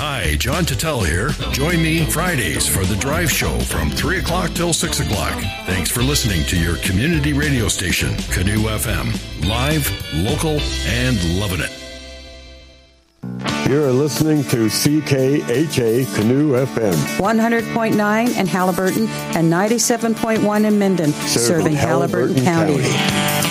Hi, John Tuttle here. Join me Fridays for The Drive Show from 3 o'clock till 6 o'clock. Thanks for listening to your community radio station, Canoe FM. Live, local, and loving it. You're listening to CKHA Canoe FM. 100.9 in Haliburton and 97.1 in Minden, serving Haliburton County.